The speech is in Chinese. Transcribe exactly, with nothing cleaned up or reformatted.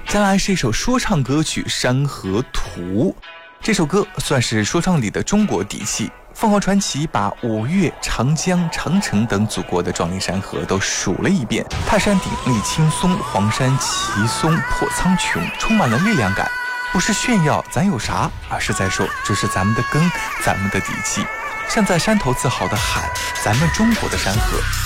接下来是一首说唱歌曲《山河图》，这首歌算是说唱里的中国底气。凤凰传奇把五岳、长江、长城等祖国的壮丽山河都数了一遍，泰山顶立青松，黄山奇松破苍穹，充满了力量感。不是炫耀咱有啥，而是在说这是咱们的根，咱们的底气。像在山头自豪地喊，咱们中国的山河